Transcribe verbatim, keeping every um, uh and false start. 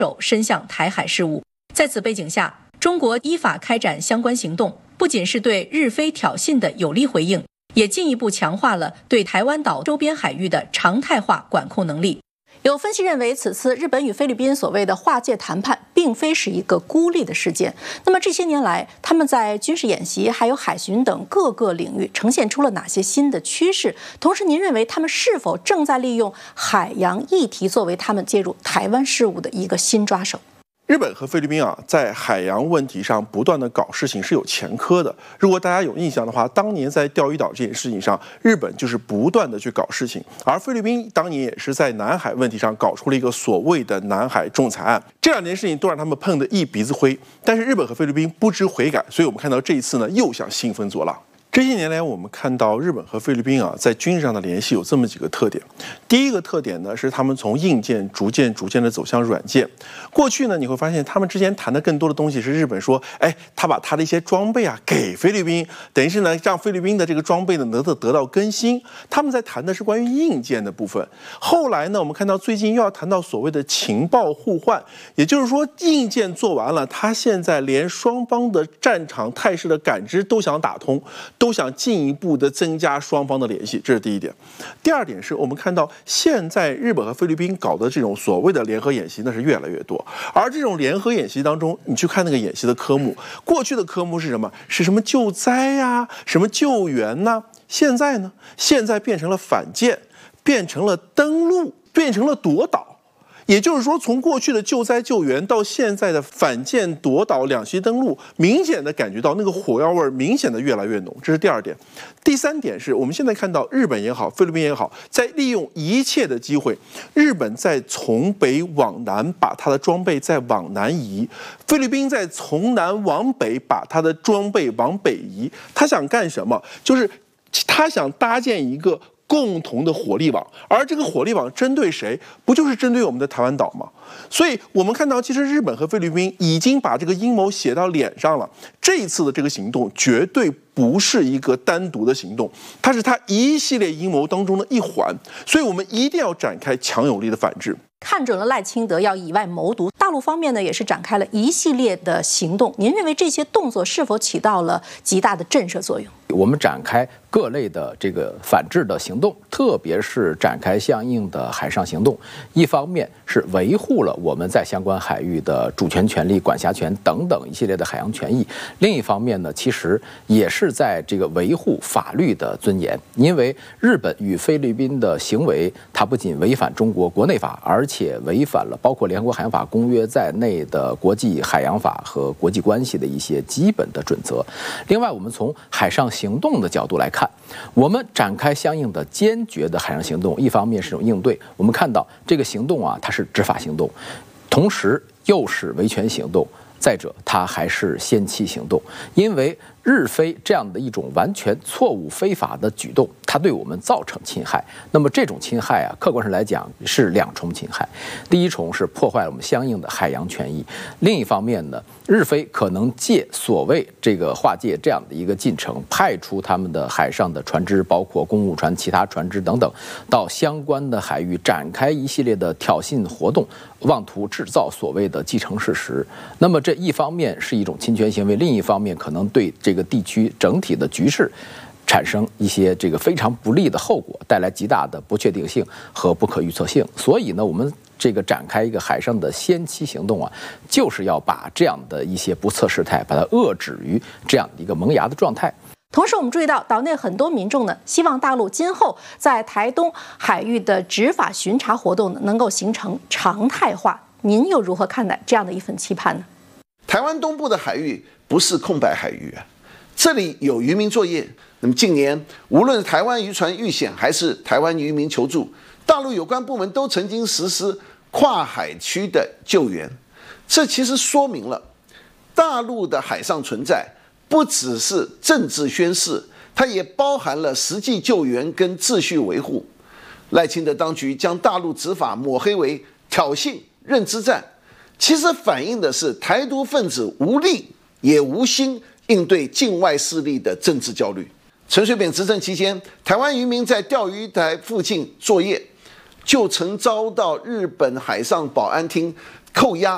手伸向台海事务。在此背景下，中国依法开展相关行动，不仅是对日菲挑衅的有力回应，也进一步强化了对台湾岛周边海域的常态化管控能力。有分析认为，此次日本与菲律宾所谓的划界谈判，并非是一个孤立的事件。那么这些年来，他们在军事演习、还有海巡等各个领域呈现出了哪些新的趋势？同时，您认为他们是否正在利用海洋议题作为他们介入台湾事务的一个新抓手？ 日本和菲律宾啊，在海洋问题上不断的搞事情是有前科的。如果大家有印象的话，当年在钓鱼岛这件事情上，日本就是不断的去搞事情，而菲律宾当年也是在南海问题上搞出了一个所谓的南海仲裁案。这两件事情都让他们碰得一鼻子灰，但是日本和菲律宾不知悔改，所以我们看到这一次呢，又想兴风作浪。这些年来，我们看到日本和菲律宾啊，在军事上的联系有这么几个特点。第一个特点呢，是他们从硬件逐渐逐渐的走向软件。过去呢，你会发现他们之间谈的更多的东西是日本说，哎，他把他的一些装备啊给菲律宾，等于是呢让菲律宾的这个装备呢得到得到更新。他们在谈的是关于硬件的部分。后来呢，我们看到最近又要谈到所谓的情报互换，也就是说硬件做完了，他现在连双方的战场态势的感知都想打通。都想进一步的增加双方的联系，这是第一点。第二点是我们看到现在日本和菲律宾搞的这种所谓的联合演习，那是越来越多。而这种联合演习当中，你去看那个演习的科目，过去的科目是什么？是什么救灾呀、啊，什么救援呐、啊？现在呢？现在变成了反舰，变成了登陆，变成了夺岛。也就是说，从过去的救灾救援到现在的反舰夺岛、两栖登陆，明显的感觉到那个火药味明显的越来越浓。这是第二点。第三点是我们现在看到日本也好，菲律宾也好，在利用一切的机会，日本在从北往南把它的装备再往南移，菲律宾在从南往北把它的装备往北移。他想干什么？就是他想搭建一个共同的火力网，而这个火力网针对谁？不就是针对我们的台湾岛吗？所以我们看到，其实日本和菲律宾已经把这个阴谋写到脸上了。这一次的这个行动绝对不是一个单独的行动，它是它一系列阴谋当中的一环。所以我们一定要展开强有力的反制。 看准了赖清德要以外谋独，大陆方面呢也是展开了一系列的行动。您认为这些动作是否起到了极大的震慑作用？ 我们展开各类的这个反制的行动，特别是展开相应的海上行动。一方面是维护了我们在相关海域的主权权利、管辖权等等一系列的海洋权益；另一方面呢，其实也是在这个维护法律的尊严。因为日本与菲律宾的行为，它不仅违反中国国内法，而且违反了包括联合国海洋法公约在内的国际海洋法和国际关系的一些基本的准则。另外，我们从海上行动的角度来看，我们展开相应的坚决的海上行动，一方面是一种应对，我们看到这个行动啊，它是执法行动，同时又是维权行动，再者它还是先期行动。因为日菲这样的一种完全错误非法的举动，它对我们造成侵害。那么这种侵害啊，客观上来讲是两重侵害。第一重是破坏了我们相应的海洋权益，另一方面呢，日菲可能借所谓这个划界这样的一个进程，派出他们的海上的船只，包括公务船、其他船只等等，到相关的海域展开一系列的挑衅活动，妄图制造所谓的既成事实。那么这一方面是一种侵权行为，另一方面可能对这个地区整体的局势产生一些这个非常不利的后果，带来极大的不确定性和不可预测性。所以呢，我们这个展开一个海上的先期行动啊，就是要把这样的一些不测事态，把它遏制于这样的一个萌芽的状态。 同时，我们注意到岛内很多民众呢，希望大陆今后在台东海域的执法巡查活动呢，能够形成常态化。您又如何看待这样的一份期盼呢？ 台湾东部的海域不是空白海域啊，这里有渔民作业。那么近年，无论台湾渔船遇险还是台湾渔民求助，大陆有关部门都曾经实施跨海区的救援。这其实说明了大陆的海上存在不只是政治宣示，它也包含了实际救援跟秩序维护。赖清德当局将大陆执法抹黑为挑衅、认知战，其实反映的是台独分子无力也无心应对境外势力的政治焦虑。陈水扁执政期间，台湾渔民在钓鱼台附近作业，就曾遭到日本海上保安厅扣押